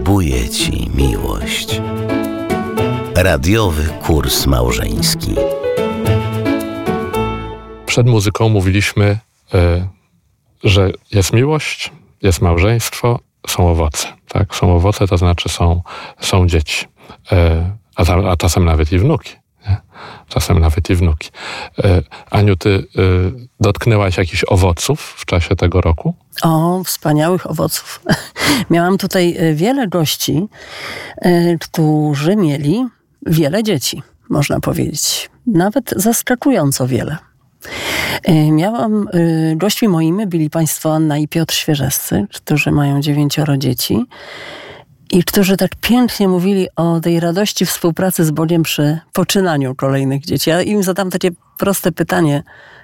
zgubuje ci miłość. Radiowy kurs małżeński. Przed muzyką mówiliśmy, że jest miłość, jest małżeństwo, są owoce. Tak? Są owoce, to znaczy są dzieci. A czasem nawet i wnuki. Nie? Czasem nawet i wnuki. Aniu, ty dotknęłaś jakichś owoców w czasie tego roku? O, wspaniałych owoców. Miałam tutaj wiele gości, którzy mieli wiele dzieci, można powiedzieć. Nawet zaskakująco wiele. Gośćmi moimi byli państwo Anna i Piotr Świeżescy, którzy mają 9 dzieci i którzy tak pięknie mówili o tej radości współpracy z Bogiem przy poczynaniu kolejnych dzieci. Ja im zadam takie proste pytanie.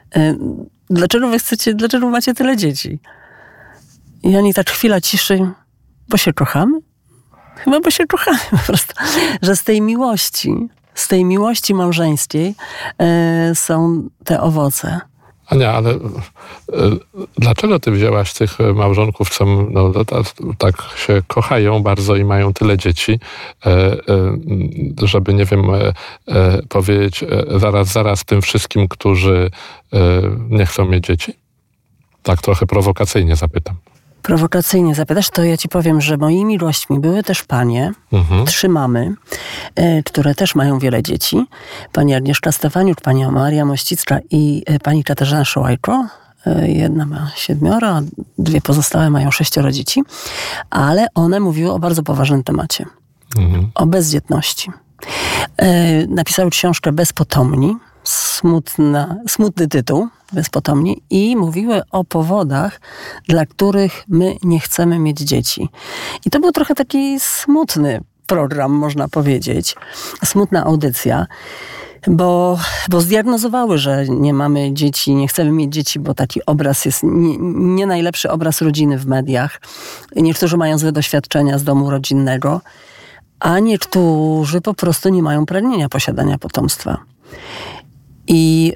Dlaczego macie tyle dzieci? I oni tak chwila ciszy, bo się kochamy? Chyba bo się kochamy po prostu. Że z tej miłości małżeńskiej są te owoce. Ania, ale dlaczego ty wzięłaś tych małżonków, co tak się kochają bardzo i mają tyle dzieci, żeby, nie wiem, powiedzieć zaraz tym wszystkim, którzy nie chcą mieć dzieci? Tak trochę prowokacyjnie zapytam. Prowokacyjnie zapytasz, to ja ci powiem, że moimi gośćmi były też panie, 3 mamy, które też mają wiele dzieci. Pani Agnieszka Stefaniuk, pani Maria Mościcka i pani Katarzyna Szołajko. Jedna ma 7, a 2 pozostałe mają 6 dzieci. Ale one mówiły o bardzo poważnym temacie. O bezdzietności. Napisały książkę Bezpotomni. Smutny tytuł, Bezpotomni, i mówiły o powodach, dla których my nie chcemy mieć dzieci. I to był trochę taki smutny program, można powiedzieć. Smutna audycja, bo zdiagnozowały, że nie mamy dzieci, nie chcemy mieć dzieci, bo taki obraz jest nie najlepszy obraz rodziny w mediach. Niektórzy mają złe doświadczenia z domu rodzinnego, a niektórzy po prostu nie mają pragnienia posiadania potomstwa. I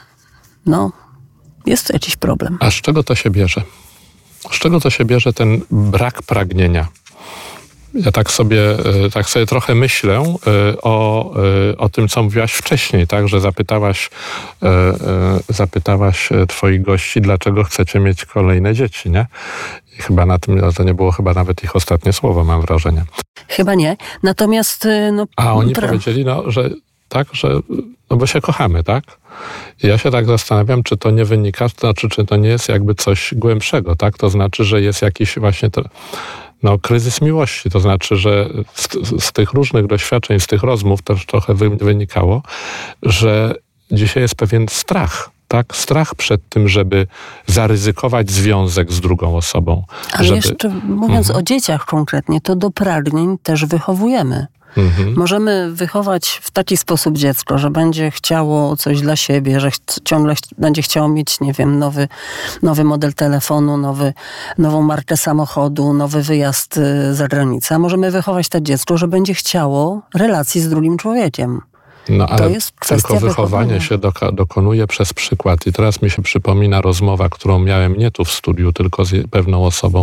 jest to jakiś problem. A z czego to się bierze? Z czego to się bierze ten brak pragnienia? Ja tak sobie trochę myślę o tym, co mówiłaś wcześniej, tak? Że zapytałaś twoich gości, dlaczego chcecie mieć kolejne dzieci, nie? I chyba na tym, to nie było chyba nawet ich ostatnie słowo, mam wrażenie. Chyba nie. Natomiast... A oni powiedzieli, że bo się kochamy, tak? I ja się tak zastanawiam, czy to nie wynika, czy to nie jest jakby coś głębszego, tak? To znaczy, że jest jakiś właśnie kryzys miłości. To znaczy, że z tych różnych doświadczeń, z tych rozmów też trochę wynikało, że dzisiaj jest pewien strach, tak? Strach przed tym, żeby zaryzykować związek z drugą osobą. Ale jeszcze mówiąc o dzieciach konkretnie, to do pragnień też wychowujemy. Możemy wychować w taki sposób dziecko, że będzie chciało coś dla siebie, że ciągle będzie chciało mieć, nie wiem, nowy model telefonu, nową markę samochodu, nowy wyjazd za granicę. A możemy wychować to dziecko, że będzie chciało relacji z drugim człowiekiem. Ale to jest tylko wychowanie się dokonuje przez przykład. I teraz mi się przypomina rozmowa, którą miałem nie tu w studiu, tylko z pewną osobą,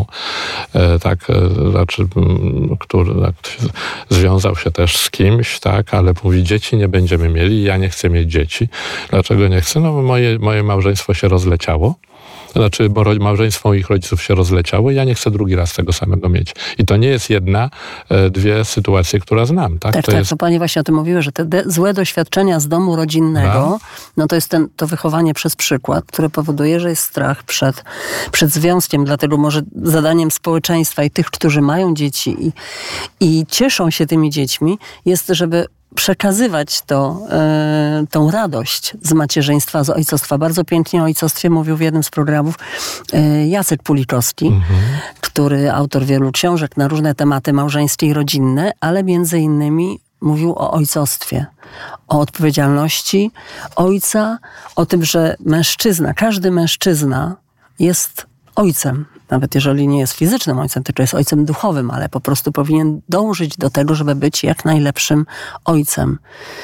który związał się też z kimś, tak, ale mówi, dzieci nie będziemy mieli, ja nie chcę mieć dzieci. Dlaczego nie chcę? Bo moje małżeństwo się rozleciało. Znaczy, bo małżeństwo ich rodziców się rozleciało i ja nie chcę drugi raz tego samego mieć. I to nie jest 2 sytuacje, które znam. Tak, to pani właśnie o tym mówiły, że te złe doświadczenia z domu rodzinnego, to jest to wychowanie przez przykład, które powoduje, że jest strach przed związkiem. Dlatego może zadaniem społeczeństwa i tych, którzy mają dzieci i cieszą się tymi dziećmi, jest, żeby przekazywać tą radość z macierzyństwa, z ojcostwa. Bardzo pięknie o ojcostwie mówił w jednym z programów Jacek Pulikowski, który autor wielu książek na różne tematy małżeńskie i rodzinne, ale między innymi mówił o ojcostwie, o odpowiedzialności ojca, o tym, że każdy mężczyzna jest ojcem. Nawet jeżeli nie jest fizycznym ojcem, tylko jest ojcem duchowym, ale po prostu powinien dążyć do tego, żeby być jak najlepszym ojcem.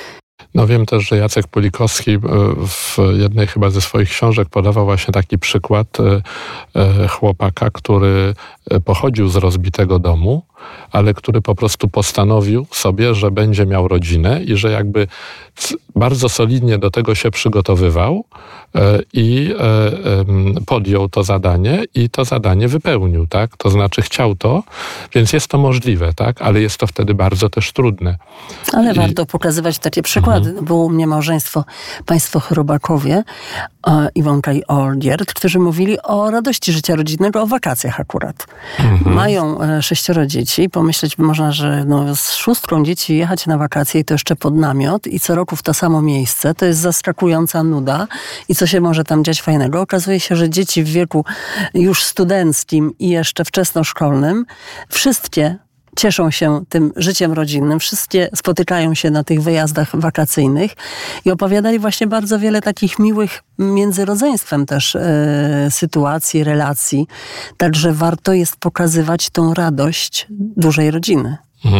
No wiem też, że Jacek Pulikowski w jednej chyba ze swoich książek podawał właśnie taki przykład chłopaka, który pochodził z rozbitego domu, ale który po prostu postanowił sobie, że będzie miał rodzinę i że jakby bardzo solidnie do tego się przygotowywał i podjął to zadanie i to zadanie wypełnił, tak? To znaczy chciał to, więc jest to możliwe, tak? Ale jest to wtedy bardzo też trudne. Ale warto pokazywać takie przykłady. Było u mnie małżeństwo, państwo Chrobakowie, Iwonka i Olgierd, którzy mówili o radości życia rodzinnego, o wakacjach akurat. Mają 6 dzieci. Pomyśleć by można, że z 6 dzieci jechać na wakacje i to jeszcze pod namiot i co roku w to samo miejsce, to jest zaskakująca nuda i co się może tam dziać fajnego. Okazuje się, że dzieci w wieku już studenckim i jeszcze wczesnoszkolnym, wszystkie cieszą się tym życiem rodzinnym, wszystkie spotykają się na tych wyjazdach wakacyjnych i opowiadali właśnie bardzo wiele takich miłych między rodzeństwem też sytuacji, relacji. Także warto jest pokazywać tą radość dużej rodziny.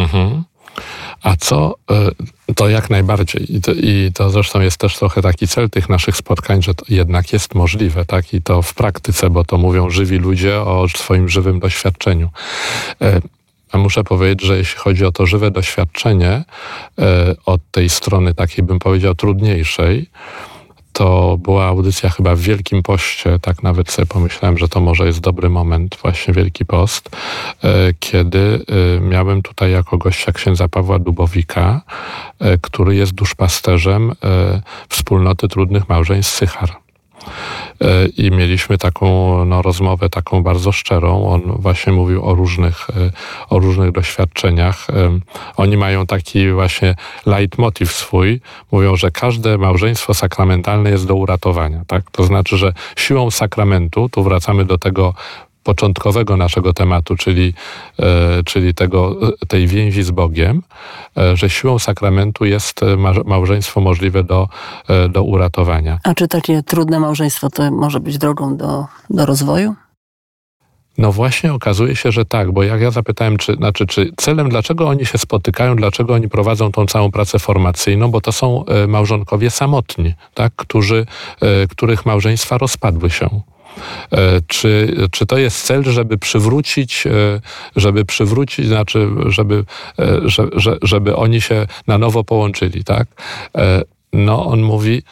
A co, to jak najbardziej. I to zresztą jest też trochę taki cel tych naszych spotkań, że to jednak jest możliwe, tak? I to w praktyce, bo to mówią żywi ludzie o swoim żywym doświadczeniu. A muszę powiedzieć, że jeśli chodzi o to żywe doświadczenie, od tej strony takiej, bym powiedział, trudniejszej, to była audycja chyba w Wielkim Poście, tak nawet sobie pomyślałem, że to może jest dobry moment, właśnie Wielki Post, kiedy miałem tutaj jako gościa księdza Pawła Dubowika, który jest duszpasterzem Wspólnoty Trudnych Małżeństw Sychar. I mieliśmy taką rozmowę taką bardzo szczerą. On właśnie mówił o różnych doświadczeniach. Oni mają taki właśnie leitmotiv swój. Mówią, że każde małżeństwo sakramentalne jest do uratowania. Tak? To znaczy, że siłą sakramentu, tu wracamy do tego początkowego naszego tematu, czyli tej więzi z Bogiem, że siłą sakramentu jest małżeństwo możliwe do uratowania. A czy takie trudne małżeństwo to może być drogą do rozwoju? No właśnie okazuje się, że tak, bo jak ja zapytałem, czy celem, dlaczego oni się spotykają, dlaczego oni prowadzą tą całą pracę formacyjną, bo to są małżonkowie samotni, tak, których małżeństwa rozpadły się. Czy to jest cel, żeby oni się na nowo połączyli, tak? No, on mówi,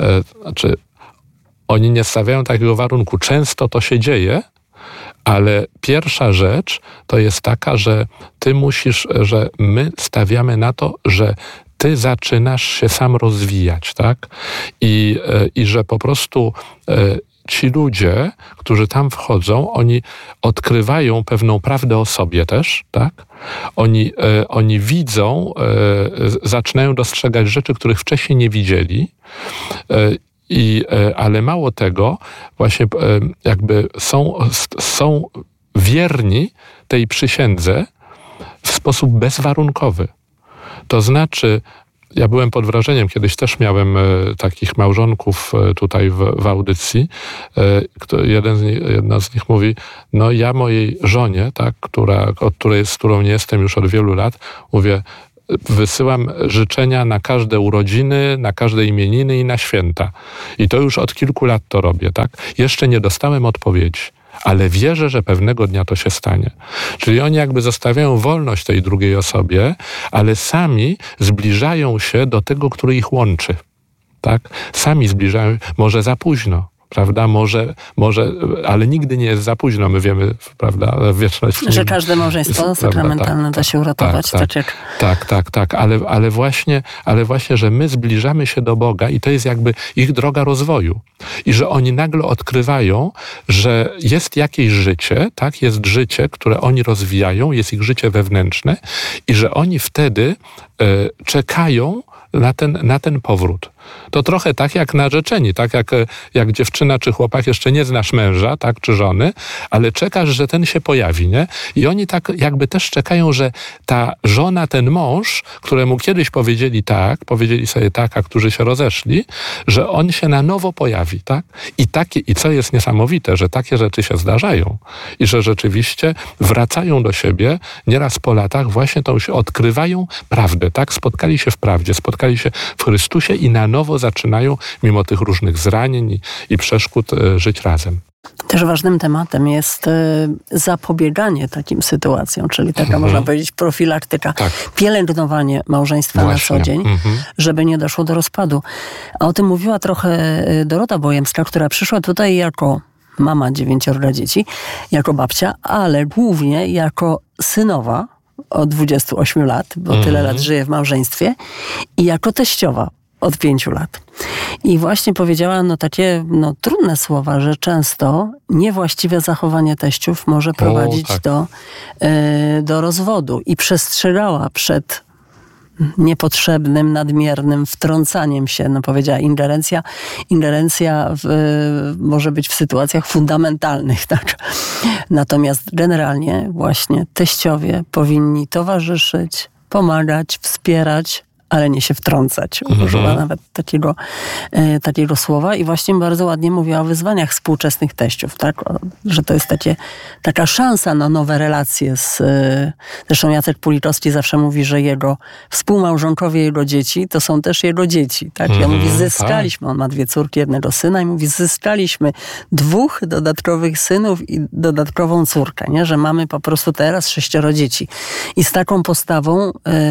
oni nie stawiają takiego warunku. Często to się dzieje, ale pierwsza rzecz to jest taka, że że my stawiamy na to, że ty zaczynasz się sam rozwijać, tak? I że po prostu ci ludzie, którzy tam wchodzą, oni odkrywają pewną prawdę o sobie też, tak? Oni widzą, zaczynają dostrzegać rzeczy, których wcześniej nie widzieli, ale mało tego, właśnie jakby są wierni tej przysiędze w sposób bezwarunkowy. To znaczy, ja byłem pod wrażeniem, kiedyś też miałem takich małżonków tutaj w audycji. Jedna z nich mówi, no ja mojej żonie, tak, z którą nie jestem już od wielu lat, mówię, wysyłam życzenia na każde urodziny, na każde imieniny i na święta. I to już od kilku lat to robię, tak? Jeszcze nie dostałem odpowiedzi, ale wierzę, że pewnego dnia to się stanie. Czyli oni jakby zostawiają wolność tej drugiej osobie, ale sami zbliżają się do tego, który ich łączy. Tak? Sami zbliżają, może za późno. Prawda? Może, ale nigdy nie jest za późno. My wiemy, prawda, wieczność. Że każde małżeństwo sakramentalne da się uratować. Tak. Ale właśnie, że my zbliżamy się do Boga i to jest jakby ich droga rozwoju. I że oni nagle odkrywają, że jest jakieś życie, tak? Jest życie, które oni rozwijają, jest ich życie wewnętrzne i że oni wtedy czekają na ten powrót. To trochę tak jak narzeczeni, tak jak dziewczyna czy chłopak, jeszcze nie znasz męża, tak, czy żony, ale czekasz, że ten się pojawi, nie? I oni tak jakby też czekają, że ta żona, ten mąż, któremu kiedyś powiedzieli sobie tak, a którzy się rozeszli, że on się na nowo pojawi, tak? I co jest niesamowite, że takie rzeczy się zdarzają i że rzeczywiście wracają do siebie nieraz po latach, właśnie tą się odkrywają prawdę, tak? Spotkali się w prawdzie, spotkali się w Chrystusie i na nowo zaczynają, mimo tych różnych zranień i przeszkód, żyć razem. Też ważnym tematem jest zapobieganie takim sytuacjom, czyli taka, można powiedzieć, profilaktyka, pielęgnowanie małżeństwa na co dzień, żeby nie doszło do rozpadu. A o tym mówiła trochę Dorota Bojemska, która przyszła tutaj jako mama 9 dzieci, jako babcia, ale głównie jako synowa od 28 lat, bo tyle lat żyje w małżeństwie, i jako teściowa od 5 lat. I właśnie powiedziała takie trudne słowa, że często niewłaściwe zachowanie teściów może prowadzić do rozwodu. I przestrzegała przed niepotrzebnym, nadmiernym wtrącaniem się, powiedziała ingerencja może być w sytuacjach fundamentalnych, tak? Natomiast generalnie właśnie teściowie powinni towarzyszyć, pomagać, wspierać, ale nie się wtrącać. Użyła nawet takiego słowa i właśnie bardzo ładnie mówiła o wyzwaniach współczesnych teściów, tak? Że to jest taka szansa na nowe relacje zresztą Jacek Pulitowski zawsze mówi, że jego współmałżonkowie, jego dzieci, to są też jego dzieci, tak? Ja mówi, zyskaliśmy, on ma 2 córki, 1 syna i mówi, zyskaliśmy 2 dodatkowych synów i dodatkową córkę, nie? Że mamy po prostu teraz 6 dzieci. I z taką postawą,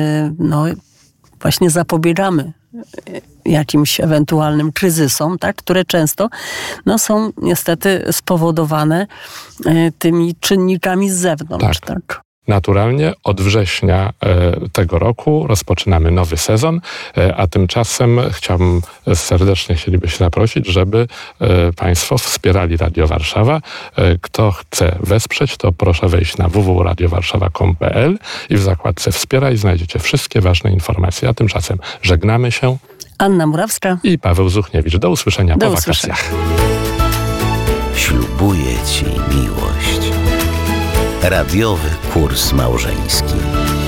właśnie zapobiegamy jakimś ewentualnym kryzysom, tak, które często są niestety spowodowane tymi czynnikami z zewnątrz. Tak. Naturalnie od września tego roku rozpoczynamy nowy sezon, a tymczasem serdecznie chcielibyśmy zaprosić, żeby Państwo wspierali Radio Warszawa. Kto chce wesprzeć, to proszę wejść na www.radiowarszawa.com.pl i w zakładce Wspieraj znajdziecie wszystkie ważne informacje. A tymczasem żegnamy się. Anna Murawska i Paweł Zuchniewicz. Do usłyszenia po wakacjach. Ślubuję Ci miłość. Radiowy kurs małżeński.